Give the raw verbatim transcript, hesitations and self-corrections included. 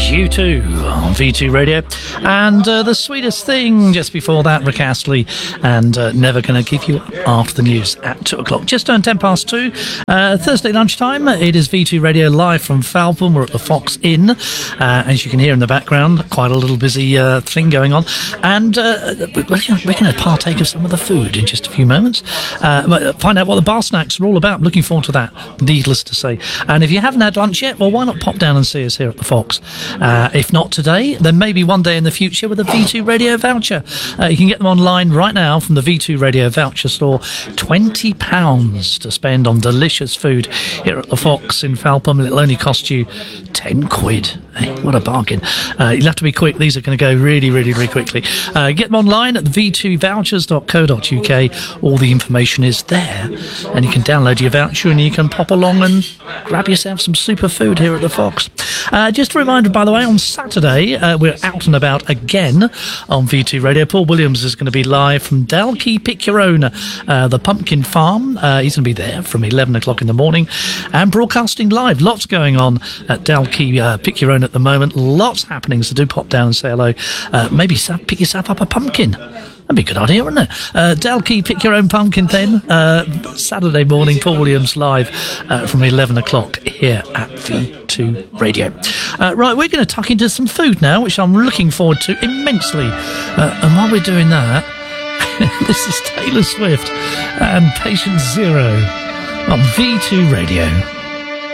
U two on V two Radio, and uh, the sweetest thing just before that, Rick Astley and uh, Never Gonna Give You Up after the news at two o'clock. Just turned ten past two, uh, Thursday lunchtime. It is V two Radio live from Falpham. We're at the Fox Inn, uh, as you can hear in the background, quite a little busy uh, thing going on, and uh, we're going to partake of some of the food in just a few moments, uh, find out what the bar snacks are all about. I'm looking forward to that, needless to say. And if you haven't had lunch yet, well, why not pop down and see us here at the Fox? Uh, if not today, then maybe one day in the future with a V two Radio voucher. Uh, you can get them online right now from the V two Radio voucher store. twenty pounds to spend on delicious food here at the Fox in Falpham. It'll only cost you ten quid. Hey, what a bargain. Uh, you'll have to be quick. These are going to go really, really, really quickly. Uh, get them online at v two vouchers dot co dot uk. All the information is there. And you can download your voucher and you can pop along and grab yourself some super food here at the Fox. Uh, just a reminder, by the way, on Saturday, uh, we're out and about again on V two Radio. Paul Williams is going to be live from Dalkey Pick Your Own, uh, the pumpkin farm. Uh, he's going to be there from eleven o'clock in the morning and broadcasting live. Lots going on at Dalkey uh, Pick Your Own at the moment. Lots happening, so do pop down and say hello. Uh, maybe pick yourself up a pumpkin. That'd be a good idea, wouldn't it? Uh, Dalkey Pick Your Own Pumpkin then. Uh, Saturday morning, Paul Williams live uh, from eleven o'clock here at V two Radio. Uh, right, we're going to tuck into some food now, which I'm looking forward to immensely. Uh, and while we're doing that, this is Taylor Swift and Patient Zero on V two Radio.